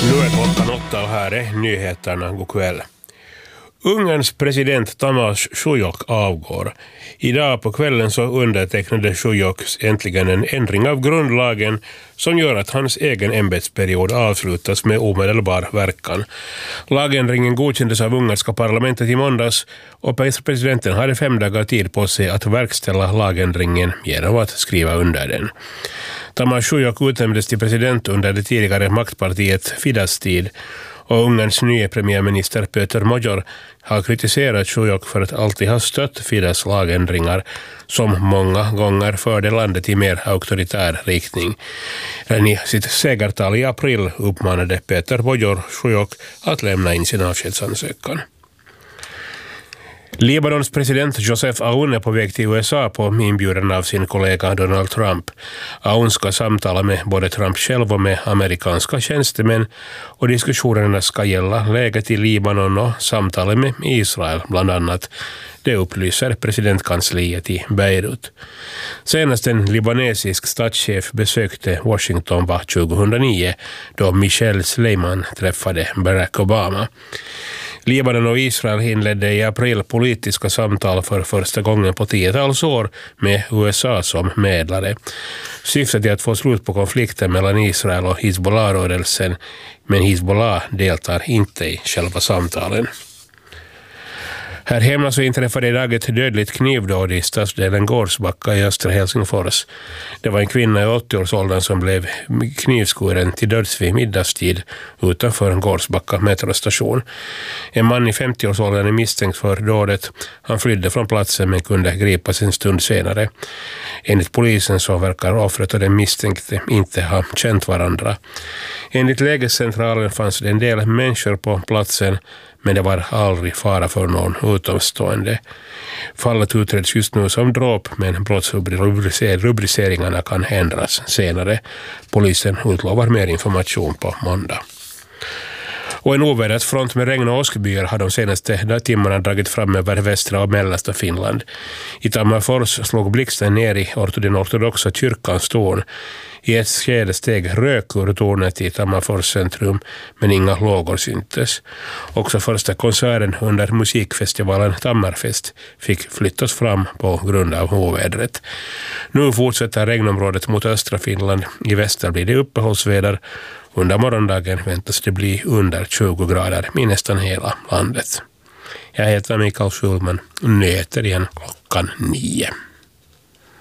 Nu är klockan 8 och här är nyheterna. God kväll. Ungerns president Tamás Sujok avgår. Idag på kvällen så undertecknade Sujok äntligen en ändring av grundlagen som gör att hans egen ämbetsperiod avslutas med omedelbar verkan. Lagändringen godkändes av ungerska parlamentet i måndags och presidenten hade 5 dagar tid på sig att verkställa lagändringen genom att skriva under den. Tamás Sujok utnämndes till president under det tidigare maktpartiet Fidesz tid och Ungerns nya premiärminister Péter Magyar har kritiserat Sujok för att alltid ha stött Fidesz lagändringar som många gånger förde landet i mer auktoritär riktning. Redan i sitt segertal i april uppmanade Péter Magyar Sujok att lämna in sin avskedsansökan. Libanons president Joseph Aoun är på väg till USA på inbjudan av sin kollega Donald Trump. Aoun ska samtala med både Trump själv och med amerikanska tjänstemän och diskussionerna ska gälla läget i Libanon och samtalet med Israel bland annat. Det upplyser presidentkansliet i Beirut. Senast en libanesisk statschef besökte Washington var 2009 då Michelle Sleiman träffade Barack Obama. Libanon och Israel inledde i april politiska samtal för första gången på 10-tals år med USA som medlare. Syftet är att få slut på konflikten mellan Israel och Hizbollah-rörelsen, men Hizbollah deltar inte i själva samtalen. Här hemma så inträffade idag ett dödligt knivdåd i stadsdelen Gårdsbacka i östra Helsingfors. Det var en kvinna i 80-årsåldern som blev knivskuren till döds vid middagstid utanför Gårdsbacka metrostation. En man i 50-årsåldern är misstänkt för dådet. Han flydde från platsen men kunde gripas en stund senare. Enligt polisen så verkar offret och den misstänkte inte ha känt varandra. Enligt lägescentralen fanns det en del människor på platsen, men det var aldrig fara för någon utomstående. Fallet utreds just nu som dråp, men brottsrubriceringarna kan ändras senare. Polisen utlovar mer information på måndag. Och en ovädersfront med regn och åskbyar har de senaste timmarna dragit fram över västra och mellersta Finland. I Tammerfors slog blixten ner i den ortodoxa kyrkans torn. I ett skede steg rök ur tornet i Tammerfors centrum, men inga lågor syntes. Också första konserten under musikfestivalen Tammerfest fick flyttas fram på grund av ovädret. Nu fortsätter regnområdet mot östra Finland. I väster blir det uppehållsväder. Under morgondagen väntas det bli under 20 grader i nästan hela landet. Jag heter Mikael Schulman. Nyheter igen klockan 9.